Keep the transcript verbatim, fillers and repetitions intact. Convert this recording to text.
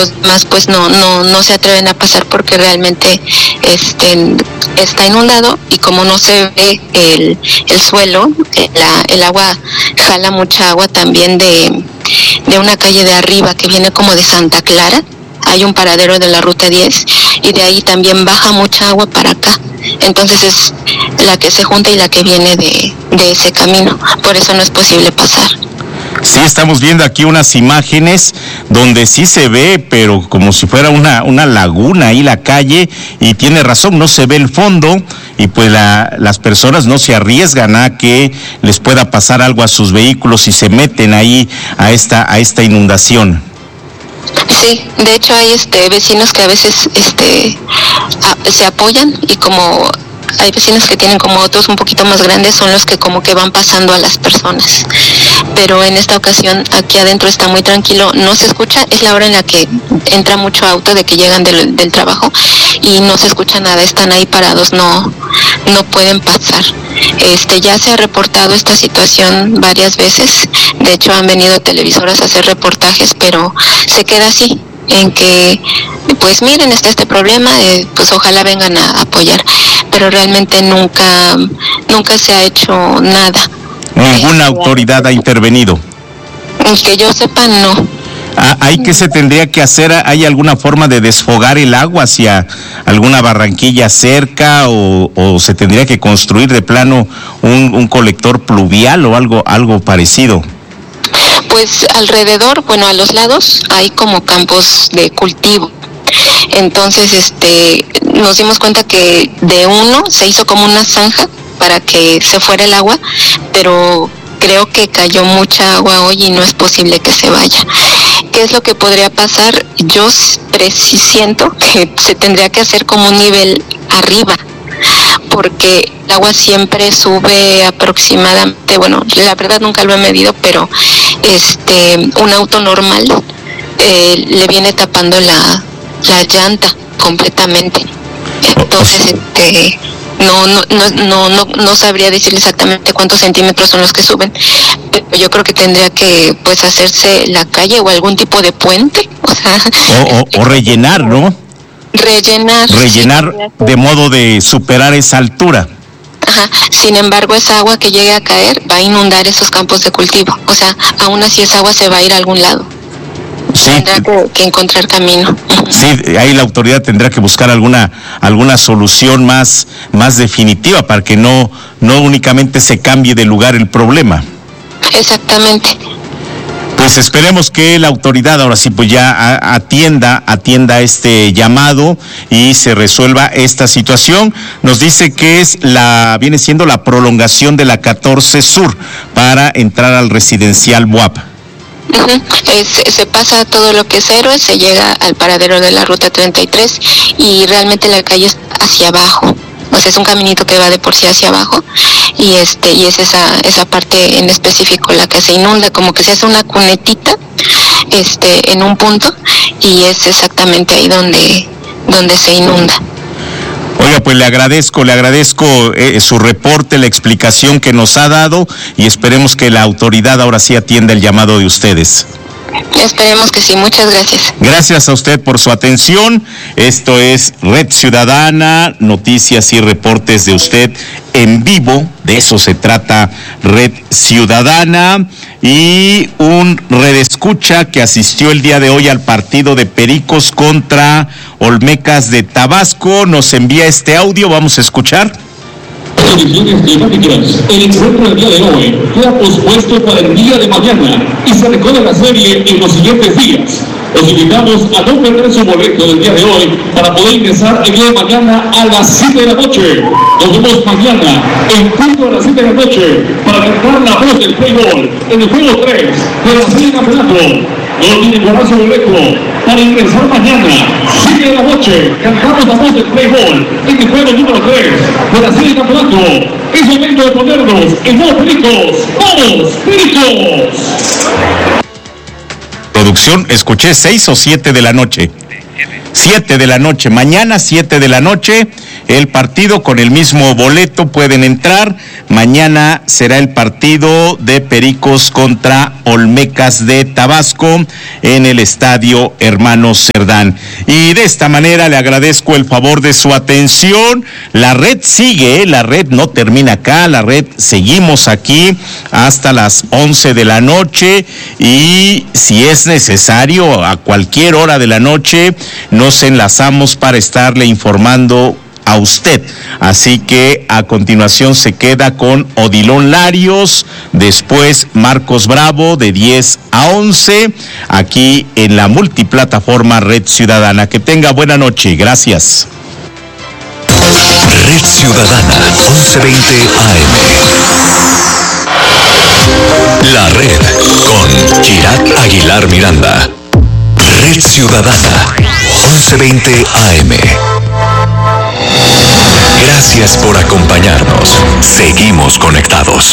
los demás pues no no no se atreven a pasar porque realmente este está inundado, y como no se ve el, el suelo, la, el agua jala mucha agua también de, de una calle de arriba que viene como de Santa Clara. Hay un paradero de la ruta diez y de ahí también baja mucha agua para acá. Entonces es la que se junta y la que viene de, de ese camino. Por eso no es posible pasar. Sí, estamos viendo aquí unas imágenes donde sí se ve, pero como si fuera una, una laguna ahí la calle, y tiene razón, no se ve el fondo, y pues la, las personas no se arriesgan a que les pueda pasar algo a sus vehículos si se meten ahí a esta, a esta inundación. Sí, de hecho hay este vecinos que a veces este a, se apoyan, y como hay vecinos que tienen como autos un poquito más grandes, son los que como que van pasando a las personas. Pero en esta ocasión aquí adentro está muy tranquilo, no se escucha, es la hora en la que entra mucho auto de que llegan del, del trabajo, y no se escucha nada, están ahí parados, no no pueden pasar. Este ya se ha reportado esta situación varias veces, de hecho han venido televisoras a hacer reportajes, pero se queda así, en que pues miren, está este problema, eh, pues ojalá vengan a apoyar, pero realmente nunca nunca se ha hecho nada. ¿Ninguna autoridad ha intervenido? Que yo sepa, no. ¿Hay que se tendría que hacer? ¿Hay alguna forma de desfogar el agua hacia alguna barranquilla cerca, o, o se tendría que construir de plano un, un colector pluvial o algo, algo parecido? Pues alrededor, bueno, a los lados hay como campos de cultivo. Entonces, este, nos dimos cuenta que de uno se hizo como una zanja para que se fuera el agua, pero creo que cayó mucha agua hoy y no es posible que se vaya. ¿Qué es lo que podría pasar? Yo presiento que se tendría que hacer como un nivel arriba, porque el agua siempre sube aproximadamente, bueno, la verdad nunca lo he medido, pero este un auto normal eh, le viene tapando la, la llanta completamente. Entonces, este no no no no no no sabría decirle exactamente cuántos centímetros son los que suben, pero yo creo que tendría que pues hacerse la calle o algún tipo de puente, o sea, o, o, o rellenar, ¿no? Rellenar. Rellenar sí, de modo de superar esa altura. Ajá. Sin embargo, esa agua que llegue a caer va a inundar esos campos de cultivo. O sea, aún así esa agua se va a ir a algún lado. Sí. Tendrá que, que encontrar camino. Sí, ahí la autoridad tendrá que buscar alguna alguna solución más más definitiva para que no no únicamente se cambie de lugar el problema. Exactamente. Pues esperemos que la autoridad ahora sí pues ya atienda, atienda este llamado y se resuelva esta situación. Nos dice que es la, viene siendo la prolongación de la catorce Sur para entrar al residencial B U A P. Uh-huh. Es, se pasa todo lo que es Héroes, se llega al paradero de la ruta treinta y tres y realmente la calle es hacia abajo. O sea, es un caminito que va de por sí hacia abajo, y este y es esa esa parte en específico la que se inunda, como que se hace una cunetita este en un punto, y es exactamente ahí donde donde se inunda. Oiga, pues le agradezco, le agradezco eh, su reporte, la explicación que nos ha dado, y esperemos que la autoridad ahora sí atienda el llamado de ustedes. Esperemos que sí, muchas gracias. Gracias a usted por su atención. Esto es Red Ciudadana, noticias y reportes de usted en vivo. De eso se trata Red Ciudadana. Y un redescucha que asistió el día de hoy al partido de Pericos contra Olmecas de Tabasco nos envía este audio. Vamos a escuchar. Condiciones climáticas. El encuentro del día de hoy queda pospuesto para el día de mañana y se recorre la serie en los siguientes días. Los invitamos a no perder su boleto del día de hoy para poder ingresar el día de mañana a las siete de la noche. Nos vemos mañana en punto a las siete de la noche para cantar la voz del Playboy en el juego tres de la serie campeonato. No tienen guardar su boleto para ingresar mañana, siete de la noche, cantamos la voz del Playboy en el juego número tres de la serie campeonato. Es momento de ponernos en modo Pericos. ¡Vamos, Pericos! Producción, escuché seis o siete de la noche. siete de la noche, mañana siete de la noche, el partido con el mismo boleto pueden entrar. Mañana será el partido de Pericos contra Olmecas de Tabasco en el Estadio Hermanos Cerdán. Y de esta manera le agradezco el favor de su atención. La red sigue, la red no termina acá, la red seguimos aquí hasta las once de la noche y si es necesario a cualquier hora de la noche nos enlazamos para estarle informando a usted. Así que a continuación se queda con Odilon Larios, después Marcos Bravo de diez a once, aquí en la multiplataforma Red Ciudadana. Que tenga buena noche, gracias. Red Ciudadana, once veinte A M. La Red con Kirat Aguilar Miranda. Red Ciudadana, once veinte A M. Gracias por acompañarnos. Seguimos conectados.